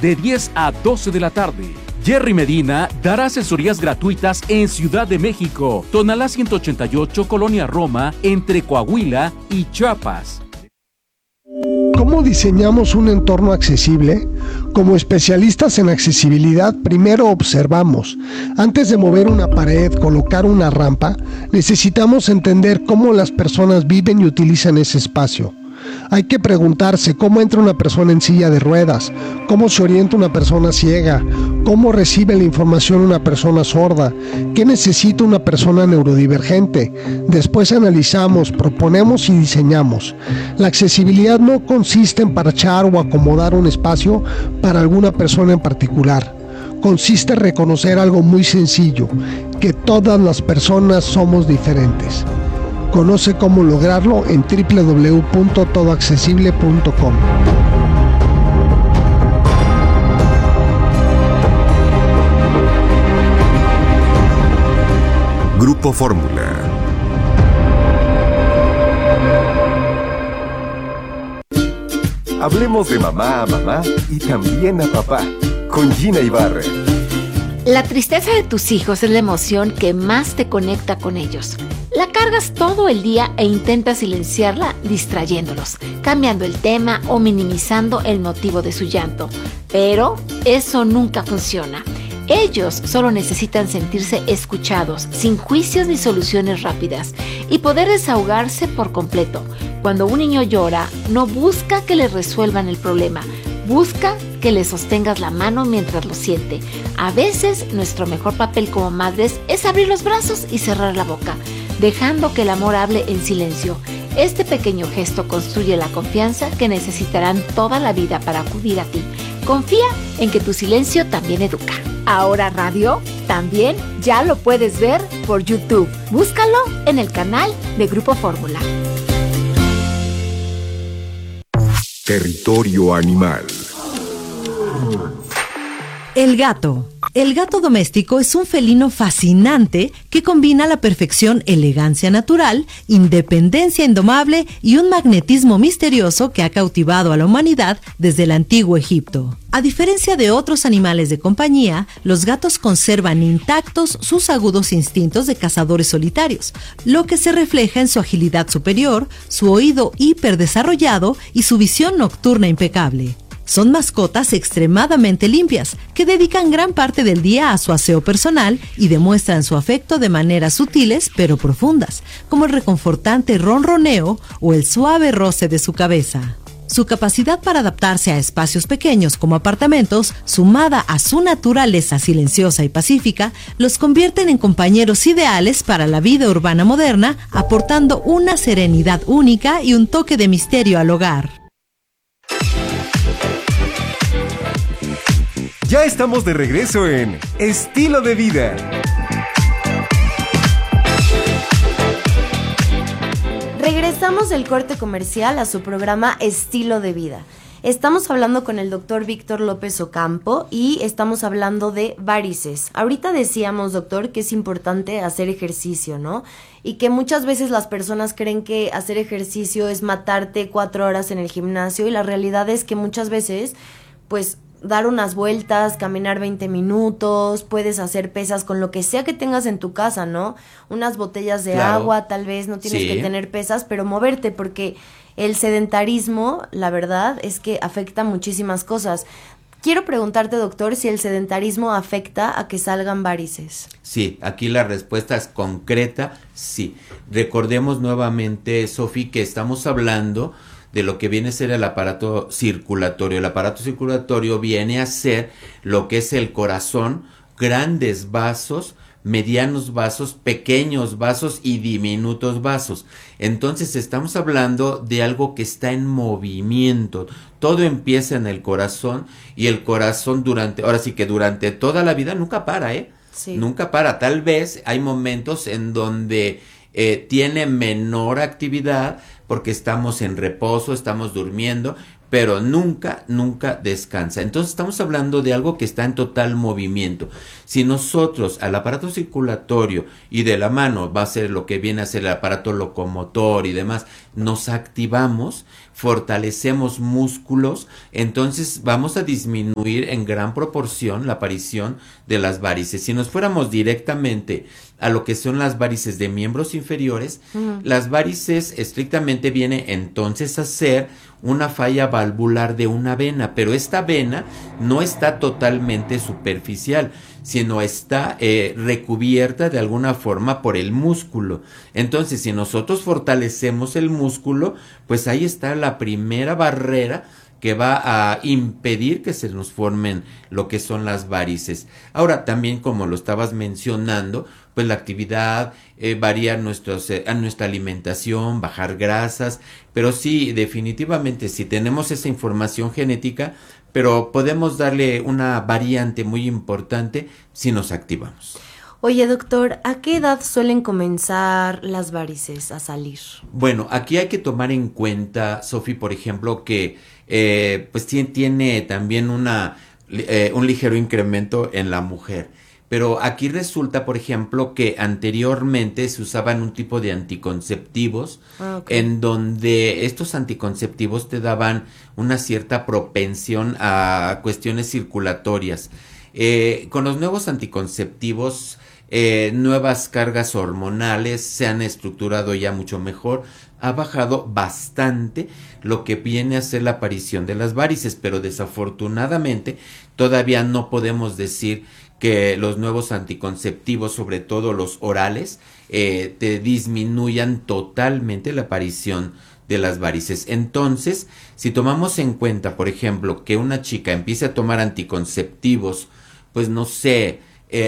de 10 a 12 de la tarde. Jerry Medina dará asesorías gratuitas en Ciudad de México, Tonalá 188, Colonia Roma, entre Coahuila y Chiapas. ¿Cómo diseñamos un entorno accesible? Como especialistas en accesibilidad, primero observamos. Antes de mover una pared, colocar una rampa, necesitamos entender cómo las personas viven y utilizan ese espacio. Hay que preguntarse cómo entra una persona en silla de ruedas, cómo se orienta una persona ciega, cómo recibe la información una persona sorda, qué necesita una persona neurodivergente. Después analizamos, proponemos y diseñamos. La accesibilidad no consiste en parchar o acomodar un espacio para alguna persona en particular. Consiste en reconocer algo muy sencillo, que todas las personas somos diferentes. Conoce cómo lograrlo en www.todoaccesible.com. Grupo Fórmula. Hablemos de mamá a mamá y también a papá, con Gina Ibarra. La tristeza de tus hijos es la emoción que más te conecta con ellos. La cargas todo el día e intentas silenciarla distrayéndolos, cambiando el tema o minimizando el motivo de su llanto. Pero eso nunca funciona. Ellos solo necesitan sentirse escuchados, sin juicios ni soluciones rápidas, y poder desahogarse por completo. Cuando un niño llora, no busca que le resuelvan el problema, busca que le sostengas la mano mientras lo siente. A veces, nuestro mejor papel como madres es abrir los brazos y cerrar la boca, dejando que el amor hable en silencio. Este pequeño gesto construye la confianza que necesitarán toda la vida para acudir a ti. Confía en que tu silencio también educa. Ahora Radio también ya lo puedes ver por YouTube. Búscalo en el canal de Grupo Fórmula. Territorio animal. El gato. El gato doméstico es un felino fascinante que combina a la perfección elegancia natural, independencia indomable y un magnetismo misterioso que ha cautivado a la humanidad desde el antiguo Egipto. A diferencia de otros animales de compañía, los gatos conservan intactos sus agudos instintos de cazadores solitarios, lo que se refleja en su agilidad superior, su oído hiperdesarrollado y su visión nocturna impecable. Son mascotas extremadamente limpias, que dedican gran parte del día a su aseo personal y demuestran su afecto de maneras sutiles pero profundas, como el reconfortante ronroneo o el suave roce de su cabeza. Su capacidad para adaptarse a espacios pequeños como apartamentos, sumada a su naturaleza silenciosa y pacífica, los convierten en compañeros ideales para la vida urbana moderna, aportando una serenidad única y un toque de misterio al hogar. Ya estamos de regreso en Estilo de Vida. Regresamos del corte comercial a su programa Estilo de Vida. Estamos hablando con el doctor Víctor López Ocampo y estamos hablando de varices. Ahorita decíamos, doctor, que es importante hacer ejercicio, ¿no? Y que muchas veces las personas creen que hacer ejercicio es matarte 4 horas en el gimnasio, y la realidad es que muchas veces, pues, dar unas vueltas, caminar 20 minutos, puedes hacer pesas con lo que sea que tengas en tu casa, ¿no? Unas botellas de agua, tal vez no tienes que tener pesas, pero moverte, porque el sedentarismo, la verdad, es que afecta muchísimas cosas. Quiero preguntarte, doctor, si el sedentarismo afecta a que salgan varices. Sí, aquí la respuesta es concreta, sí. Recordemos nuevamente, Sofi, que estamos hablando de lo que viene a ser el aparato circulatorio. El aparato circulatorio viene a ser lo que es el corazón, grandes vasos, medianos vasos, pequeños vasos y diminutos vasos. Entonces estamos hablando de algo que está en movimiento. Todo empieza en el corazón, y el corazón durante toda la vida nunca para, Sí. Nunca para. Tal vez hay momentos en donde tiene menor actividad porque estamos en reposo, estamos durmiendo, pero nunca descansa. Entonces estamos hablando de algo que está en total movimiento. Si nosotros al aparato circulatorio, y de la mano va a ser lo que viene a ser el aparato locomotor y demás, nos activamos, fortalecemos músculos, entonces vamos a disminuir en gran proporción la aparición de las varices. Si nos fuéramos directamente a lo que son las varices de miembros inferiores, las varices estrictamente viene entonces a ser una falla valvular de una vena, pero esta vena no está totalmente superficial, sino está recubierta de alguna forma por el músculo. Entonces, si nosotros fortalecemos el músculo, pues ahí está la primera barrera que va a impedir que se nos formen lo que son las varices. Ahora, también como lo estabas mencionando, pues la actividad, variar nuestra alimentación, bajar grasas, pero sí, definitivamente, si tenemos esa información genética, pero podemos darle una variante muy importante si nos activamos. Oye, doctor, ¿a qué edad suelen comenzar las varices a salir? Bueno, aquí hay que tomar en cuenta, Sofi, por ejemplo, que pues tiene también un ligero incremento en la mujer. Pero aquí resulta, por ejemplo, que anteriormente se usaban un tipo de anticonceptivos, en donde estos anticonceptivos te daban una cierta propensión a cuestiones circulatorias. Con los nuevos anticonceptivos, nuevas cargas hormonales se han estructurado ya mucho mejor, ha bajado bastante lo que viene a ser la aparición de las varices, pero desafortunadamente todavía no podemos decir que los nuevos anticonceptivos, sobre todo los orales, te disminuyan totalmente la aparición de las varices. Entonces, si tomamos en cuenta, por ejemplo, que una chica empiece a tomar anticonceptivos, pues no sé,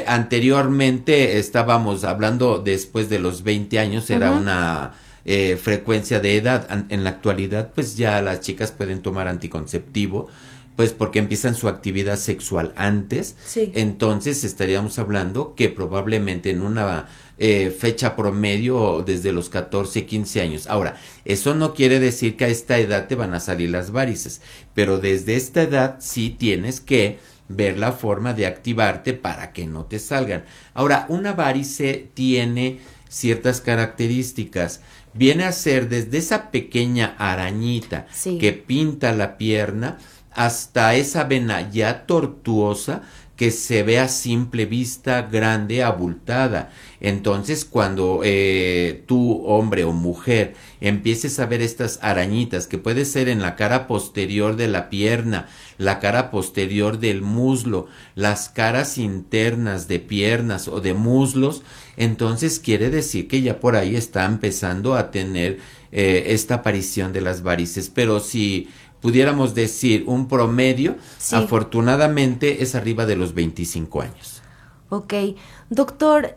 anteriormente estábamos hablando después de los 20 años, era una frecuencia de edad. En la actualidad, pues ya las chicas pueden tomar anticonceptivo, pues porque empiezan su actividad sexual antes. Sí. Entonces estaríamos hablando que probablemente en una fecha promedio desde los 14, 15 años. Ahora, eso no quiere decir que a esta edad te van a salir las varices, pero desde esta edad sí tienes que ver la forma de activarte para que no te salgan. Ahora, una varice tiene ciertas características. Viene a ser desde esa pequeña arañita que pinta la pierna hasta esa vena ya tortuosa que se ve a simple vista grande, abultada. Entonces, cuando tú, hombre o mujer, empieces a ver estas arañitas, que puede ser en la cara posterior de la pierna, la cara posterior del muslo, las caras internas de piernas o de muslos, entonces quiere decir que ya por ahí está empezando a tener esta aparición de las varices. Pero si pudiéramos decir un promedio, afortunadamente es arriba de los 25 años. Ok, doctor,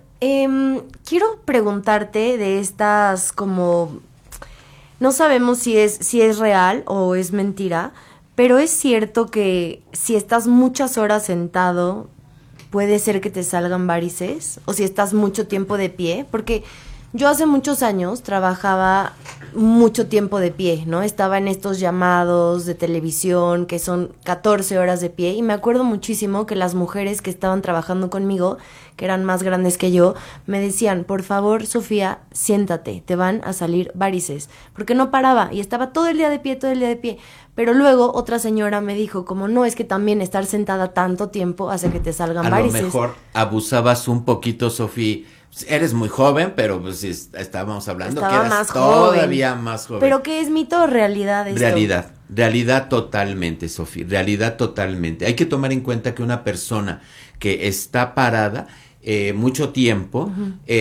quiero preguntarte de estas como, no sabemos si es real o es mentira, pero es cierto que si estás muchas horas sentado, puede ser que te salgan varices, o si estás mucho tiempo de pie, porque yo hace muchos años trabajaba mucho tiempo de pie, ¿no? Estaba en estos llamados de televisión que son 14 horas de pie y me acuerdo muchísimo que las mujeres que estaban trabajando conmigo, que eran más grandes que yo, me decían, por favor, Sofía, siéntate, te van a salir varices, porque no paraba y estaba todo el día de pie, pero luego otra señora me dijo, como no, es que también estar sentada tanto tiempo hace que te salgan varices. A lo mejor abusabas un poquito, Sofía. Eres muy joven, pero pues estábamos hablando que eras todavía más joven. ¿Pero qué es mito o realidad esto? Realidad totalmente, Sofía, realidad totalmente. Hay que tomar en cuenta que una persona que está parada mucho tiempo,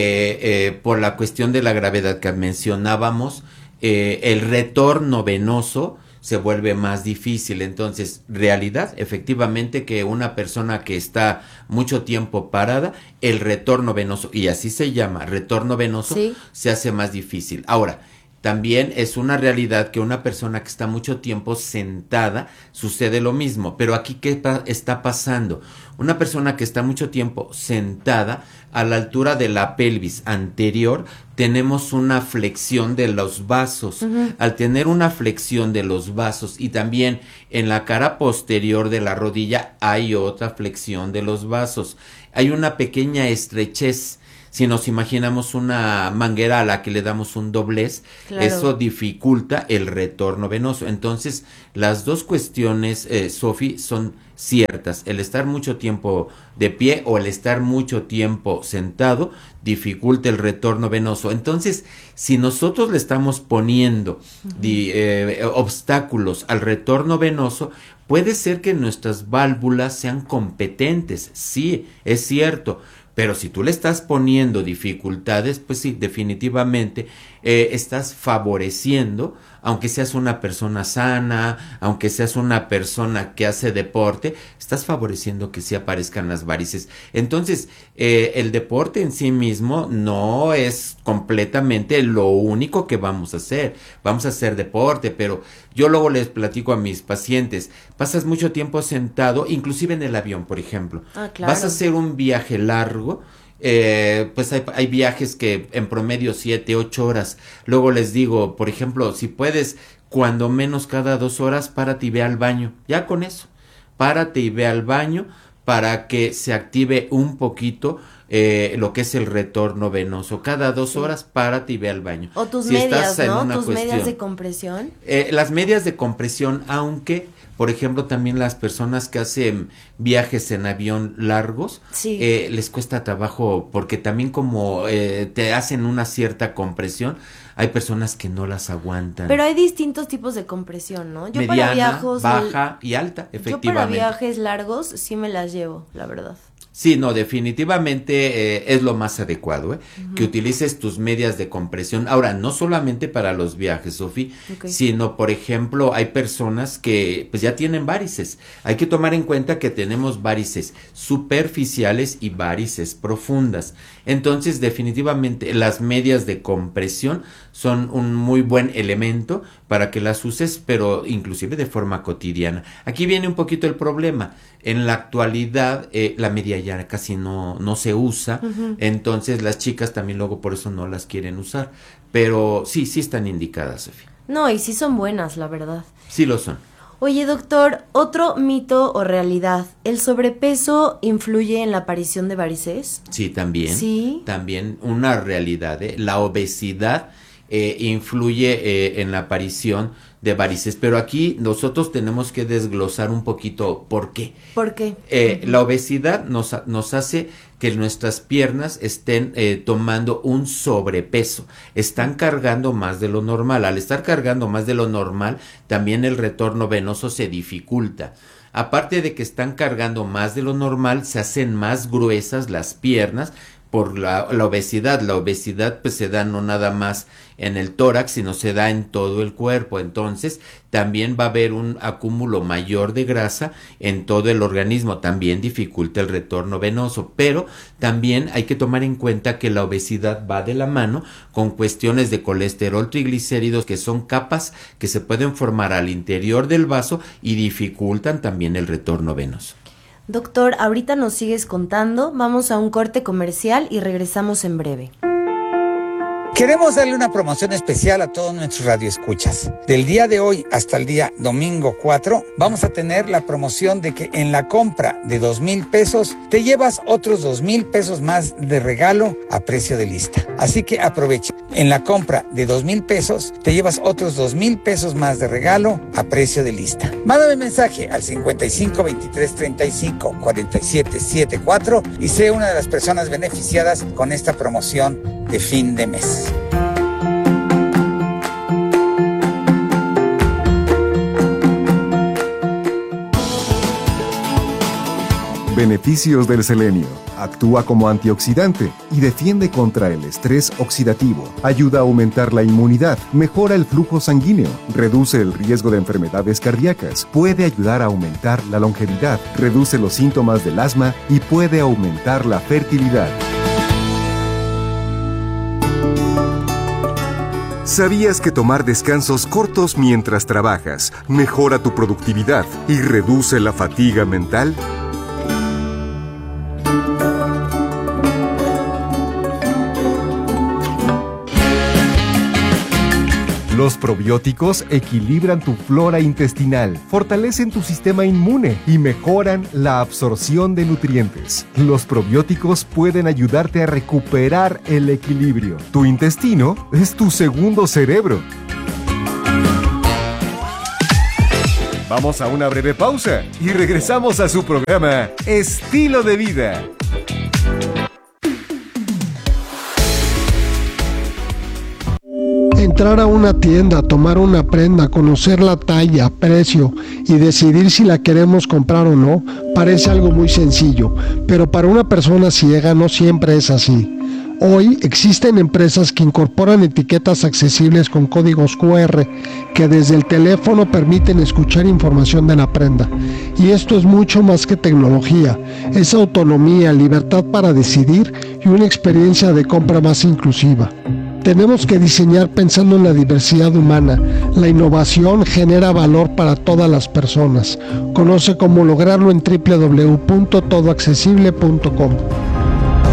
por la cuestión de la gravedad que mencionábamos, el retorno venoso se vuelve más difícil. Entonces, realidad, efectivamente, que una persona que está mucho tiempo parada, el retorno venoso, y así se llama, retorno venoso, se hace más difícil. Ahora, también es una realidad que una persona que está mucho tiempo sentada, sucede lo mismo. Pero aquí, ¿qué está pasando? Una persona que está mucho tiempo sentada, a la altura de la pelvis anterior, tenemos una flexión de los vasos. Al tener una flexión de los vasos y también en la cara posterior de la rodilla hay otra flexión de los vasos. Hay una pequeña estrechez Si nos imaginamos una manguera a la que le damos un doblez, Claro. eso dificulta el retorno venoso. Entonces, las dos cuestiones, Sofi, son ciertas. El estar mucho tiempo de pie o el estar mucho tiempo sentado dificulta el retorno venoso. Entonces, si nosotros le estamos poniendo obstáculos al retorno venoso, puede ser que nuestras válvulas sean competentes. Sí, es cierto. Pero si tú le estás poniendo dificultades, pues sí, definitivamente estás favoreciendo, aunque seas una persona sana, aunque seas una persona que hace deporte, estás favoreciendo que sí aparezcan las varices. Entonces, el deporte en sí mismo no es completamente lo único que vamos a hacer. Vamos a hacer deporte, pero yo luego les platico a mis pacientes, pasas mucho tiempo sentado, inclusive en el avión, por ejemplo. Ah, claro. Vas a hacer un viaje largo, pues hay viajes que en promedio 7, 8 horas. Luego les digo, por ejemplo, si puedes, cuando menos cada 2 horas, párate y ve al baño. Ya con eso, párate y ve al baño para que se active un poquito lo que es el retorno venoso. Cada 2 horas, párate y ve al baño. O tus Si estás medias, en ¿no? una Tus medias cuestión. de compresión. Las medias de compresión, aunque, por ejemplo, también las personas que hacen viajes en avión largos, Sí. les cuesta trabajo porque también como te hacen una cierta compresión, hay personas que no las aguantan. Pero hay distintos tipos de compresión, ¿no? Yo Mediana, para viajes baja y alta, Yo para efectivamente. viajes largos sí me las llevo, la verdad. Sí, no, definitivamente es lo más adecuado, que utilices tus medias de compresión. Ahora, no solamente para los viajes, Sofi, Ok. sino, por ejemplo, hay personas que pues ya tienen varices. Hay que tomar en cuenta que tenemos varices superficiales y varices profundas. Entonces, definitivamente, las medias de compresión son un muy buen elemento para que las uses, pero inclusive de forma cotidiana. Aquí viene un poquito el problema. En la actualidad, la media ya casi no se usa, entonces las chicas también luego por eso no las quieren usar. Pero sí están indicadas, Sofía. No, y sí son buenas, la verdad. Sí lo son. Oye, doctor, otro mito o realidad, ¿el sobrepeso influye en la aparición de varices? Sí, también. Sí. También una realidad. La obesidad influye en la aparición de varices, pero aquí nosotros tenemos que desglosar un poquito por qué. ¿Por qué? La obesidad nos hace que nuestras piernas estén tomando un sobrepeso, están cargando más de lo normal. Al estar cargando más de lo normal, también el retorno venoso se dificulta. Aparte de que están cargando más de lo normal, se hacen más gruesas las piernas por la obesidad. La obesidad pues se da no nada más en el tórax, sino se da en todo el cuerpo. Entonces también va a haber un acúmulo mayor de grasa en todo el organismo, también dificulta el retorno venoso. Pero también hay que tomar en cuenta que la obesidad va de la mano con cuestiones de colesterol, triglicéridos, que son capas que se pueden formar al interior del vaso y dificultan también el retorno venoso. Doctor, ahorita nos sigues contando, vamos a un corte comercial y regresamos en breve. Queremos darle una promoción especial a todos nuestros radioescuchas. Del día de hoy hasta el día domingo 4, vamos a tener la promoción de que en la compra de 2,000 pesos te llevas otros 2,000 pesos más de regalo a precio de lista. Así que aprovecha. En la compra de 2,000 pesos te llevas otros 2,000 pesos más de regalo a precio de lista. Mándame mensaje al 55 23 35 47 74 y sé una de las personas beneficiadas con esta promoción de fin de mes. Beneficios del selenio. Actúa como antioxidante y defiende contra el estrés oxidativo. Ayuda a aumentar la inmunidad, mejora el flujo sanguíneo, reduce el riesgo de enfermedades cardíacas, puede ayudar a aumentar la longevidad, reduce los síntomas del asma y puede aumentar la fertilidad. ¿Sabías que tomar descansos cortos mientras trabajas mejora tu productividad y reduce la fatiga mental? Los probióticos equilibran tu flora intestinal, fortalecen tu sistema inmune y mejoran la absorción de nutrientes. Los probióticos pueden ayudarte a recuperar el equilibrio. Tu intestino es tu segundo cerebro. Vamos a una breve pausa y regresamos a su programa Estilo de Vida. Entrar a una tienda, tomar una prenda, conocer la talla, precio y decidir si la queremos comprar o no, parece algo muy sencillo, pero para una persona ciega no siempre es así. Hoy existen empresas que incorporan etiquetas accesibles con códigos QR que desde el teléfono permiten escuchar información de la prenda. Y esto es mucho más que tecnología, es autonomía, libertad para decidir y una experiencia de compra más inclusiva. Tenemos que diseñar pensando en la diversidad humana. La innovación genera valor para todas las personas. Conoce cómo lograrlo en www.todoaccesible.com.